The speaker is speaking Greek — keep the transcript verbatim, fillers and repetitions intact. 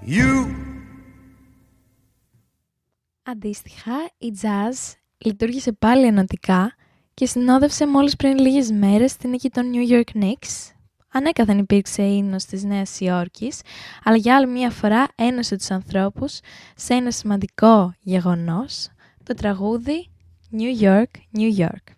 You. Αντίστοιχα, η jazz λειτουργήσε πάλι ενωτικά και συνόδευσε μόλις πριν λίγες μέρες την νίκη των New York Knicks. Ανέκαθεν υπήρξε ύμνος της Νέας Υόρκης, αλλά για άλλη μία φορά ένωσε τους ανθρώπους σε ένα σημαντικό γεγονός, το τραγούδι New York, New York.